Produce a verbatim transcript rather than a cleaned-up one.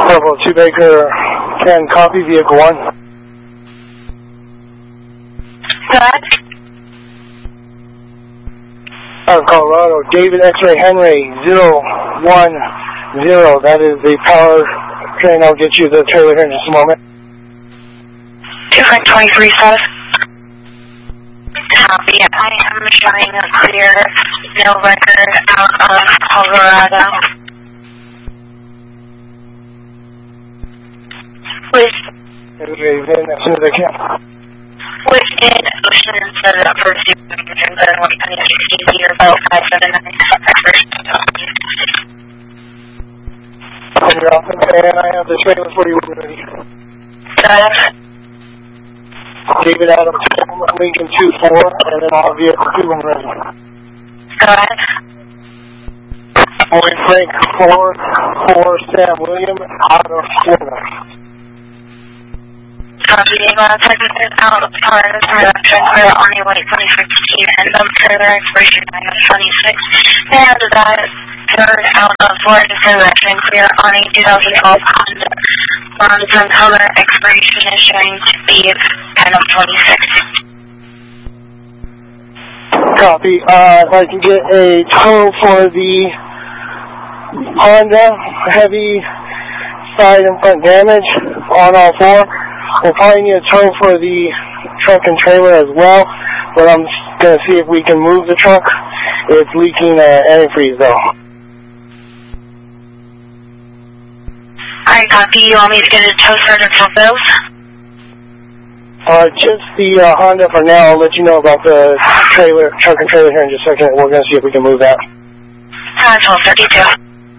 Level two Baker, can copy vehicle one. Go ahead. Out of Colorado, David X-Ray Henry, zero one zero. That is the power train. I'll get you the trailer here in just a moment. two twenty-three status. Copy. I am showing a clear, no record out of Colorado. With as soon as I can. Within Ocean and set it up for two hundred and one sixty or about five seven nine. You're off, and I have the trailer for you when ready. Go ahead. David Adams, Lincoln two four, and then all vehicle two when ready. Go ahead. Boy Frank four four Sam William out of Florida. Copy. Uh, technically out of power production. We're on your way twenty fifteen and the trailer expiration time of twenty-six. And that is third out of Florida selection. We are on a two thousand twelve Honda. Long-term color expiration is showing to be ten of twenty-six. Copy. Uh, if I can get a tow for the Honda heavy side and front damage on all four. We'll probably need a tow for the truck and trailer as well, but I'm going to see if we can move the truck. It's leaking uh, antifreeze though. Alright, copy. You want me to get a tow started for both? Uh, just the uh, Honda for now. I'll let you know about the trailer, truck and trailer here in just a second. We're going to see if we can move that. Uh, twelve thirty-two.